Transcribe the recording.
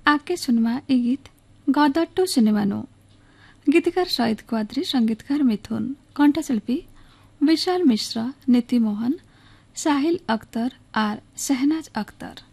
आके सुनमा ई गीत गदर सिनेमानो गीतकार शहीद क्वाद्री, संगीतकार मिथुन, कंठशिल्पी विशाल मिश्रा, नीति मोहन, साहिल अख्तर और शहनाज अख्तर।